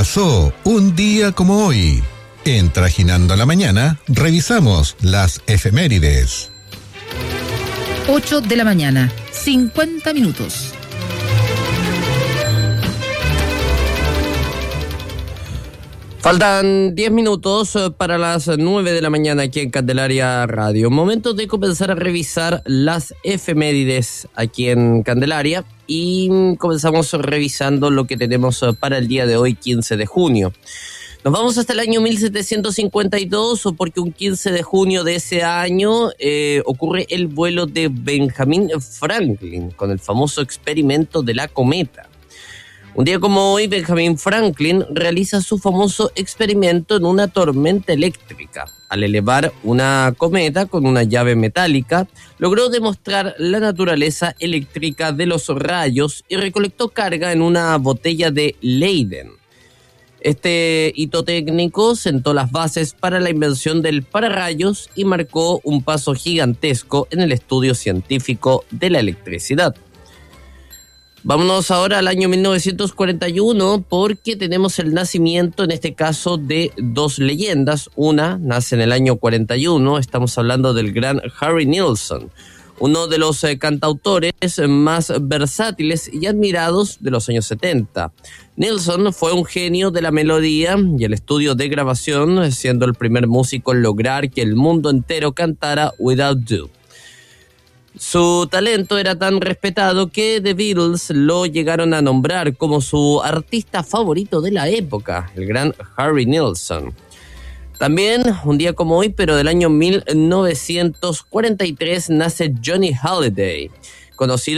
pasó un día como hoy? En Trajinando la Mañana, revisamos las efemérides. 8 de la mañana, 50 minutos. Faltan 10 minutos para las 9 de la mañana aquí en Candelaria Radio. Momento de comenzar a revisar las efemérides aquí en Candelaria y comenzamos revisando lo que tenemos para el día de hoy, 15 de junio. Nos vamos hasta el año 1752 porque un 15 de junio de ese año ocurre el vuelo de Benjamin Franklin con el famoso experimento de la cometa. Un día como hoy, Benjamin Franklin realiza su famoso experimento en una tormenta eléctrica. Al elevar una cometa con una llave metálica, logró demostrar la naturaleza eléctrica de los rayos y recolectó carga en una botella de Leyden. Este hito técnico sentó las bases para la invención del pararrayos y marcó un paso gigantesco en el estudio científico de la electricidad. Vámonos ahora al año 1941 porque tenemos el nacimiento, en este caso, de dos leyendas. Una nace en el año 41, estamos hablando del gran Harry Nilsson, uno de los cantautores más versátiles y admirados de los años 70. Nilsson fue un genio de la melodía y el estudio de grabación, siendo el primer músico en lograr que el mundo entero cantara Without You. Su talento era tan respetado que The Beatles lo llegaron a nombrar como su artista favorito de la época, el gran Harry Nilsson. También, un día como hoy, pero del año 1943, nace Johnny Hallyday, conocido